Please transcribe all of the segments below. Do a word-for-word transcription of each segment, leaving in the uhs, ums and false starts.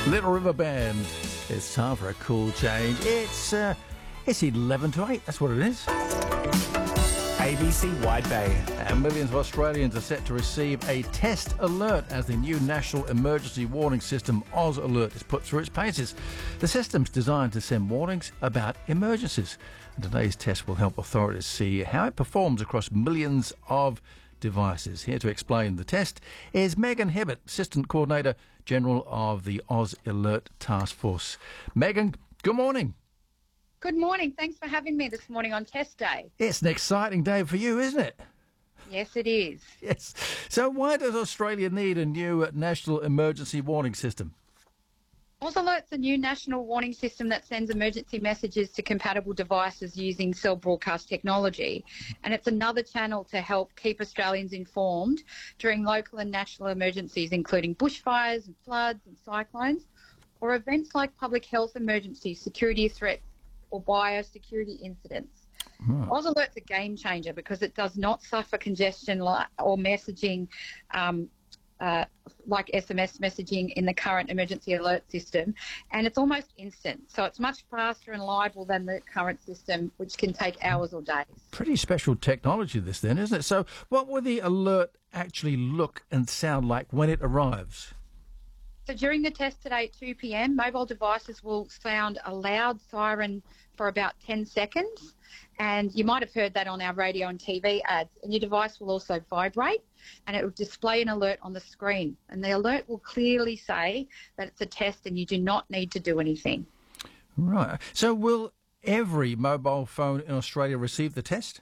Little River Band. It's time for a cool change. It's uh, it's eleven to eight. That's what it is. A B C Wide Bay. And millions of Australians are set to receive a test alert as the new National Emergency Warning System, Oz Alert, is put through its paces. The system's designed to send warnings about emergencies. And today's test will help authorities see how it performs across millions of devices. Here to explain the test is Megan Hibbert, Assistant Coordinator General of the Oz Alert Task Force. Megan, good morning. Good morning. Thanks for having me this morning on Test Day. It's an exciting day for you, isn't it? Yes, it is. Yes. So why does Australia need a new National Emergency Warning System? Oz Alert's a new national warning system that sends emergency messages to compatible devices using cell broadcast technology. And it's another channel to help keep Australians informed during local and national emergencies, including bushfires and floods and cyclones, or events like public health emergencies, security threats, or biosecurity incidents. Right. Oz Alert's a game changer because it does not suffer congestion li- or messaging um, uh, like S M S messaging in the current emergency alert system, and it's almost instant. So it's much faster and reliable than the current system, which can take hours or days. Pretty special technology this then, isn't it? So what will the alert actually look and sound like when it arrives? So during the test today at two p.m, mobile devices will sound a loud siren for about ten seconds. And you might have heard that on our radio and T V ads. And your device will also vibrate and it will display an alert on the screen. And the alert will clearly say that it's a test and you do not need to do anything. Right. So will every mobile phone in Australia receive the test?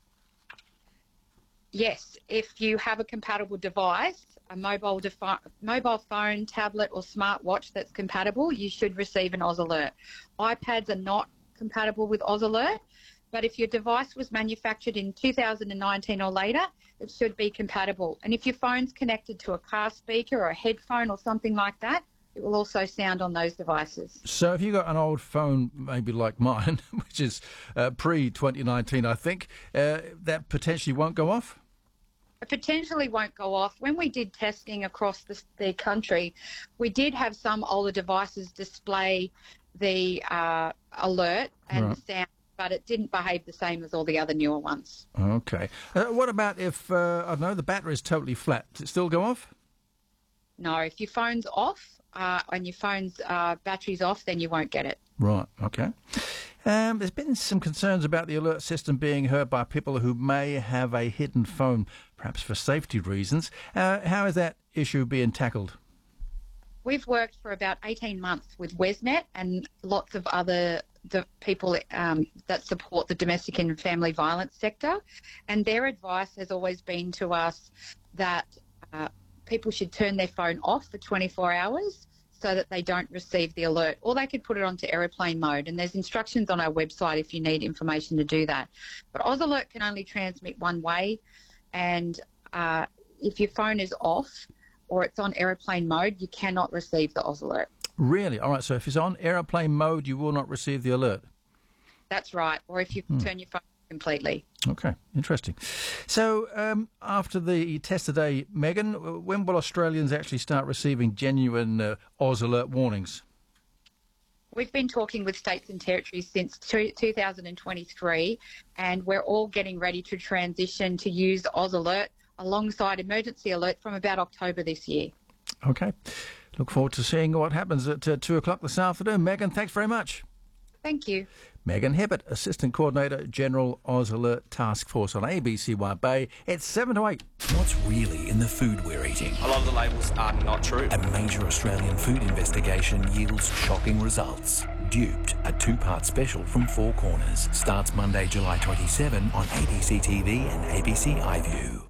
Yes, if you have a compatible device, a mobile defi- mobile phone, tablet or smartwatch that's compatible, you should receive an Oz Alert. iPads are not compatible with Oz Alert, but if your device was manufactured in two thousand nineteen or later, it should be compatible. And if your phone's connected to a car speaker or a headphone or something like that, it will also sound on those devices. So if you've got an old phone, maybe like mine, which is uh, pre twenty nineteen, I think, uh, that potentially won't go off? It potentially won't go off. When we did testing across the, the country, we did have some older devices display the uh, alert and Right. sound, but it didn't behave the same as all the other newer ones. Okay. Uh, what about if, uh, I don't know, the battery is totally flat? Does it still go off? No, if your phone's off uh, and your phone's uh, battery's off, then you won't get it. Right, okay. Um, there's been some concerns about the alert system being heard by people who may have a hidden phone, perhaps for safety reasons. Uh, how is that issue being tackled? We've worked for about eighteen months with WesNet and lots of other the people um, that support the domestic and family violence sector, and their advice has always been to us that uh, people should turn their phone off for twenty-four hours so that they don't receive the alert, or they could put it onto aeroplane mode, and there's instructions on our website if you need information to do that. But Oz Alert can only transmit one way, and uh, if your phone is off or it's on aeroplane mode, you cannot receive the Oz Alert. Really? All right, so if it's on aeroplane mode, you will not receive the alert? That's right, or if you Hmm. turn your phone completely. Okay, interesting. So um, after the test today, Megan, when will Australians actually start receiving genuine uh, Oz Alert warnings? We've been talking with states and territories since two, two thousand twenty-three, and we're all getting ready to transition to use Oz Alert alongside Emergency Alert from about October this year. Okay. Look forward to seeing what happens at uh, two o'clock this afternoon. Megan, thanks very much. Thank you. Megan Hibbert, Assistant Coordinator, General Oz Alert Task Force on A B C Wide Bay. It's seven to eight. What's really in the food we're eating? A lot of the labels are not true. A major Australian food investigation yields shocking results. Duped, a two-part special from Four Corners, starts Monday, July twenty-seventh on A B C T V and A B C iView.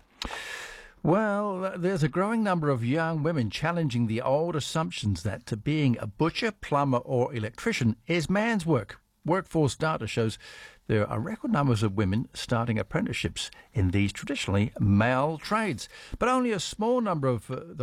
Well, uh, there's a growing number of young women challenging the old assumptions that to being a butcher, plumber or electrician is man's work. Workforce data shows there are record numbers of women starting apprenticeships in these traditionally male trades, but only a small number of uh,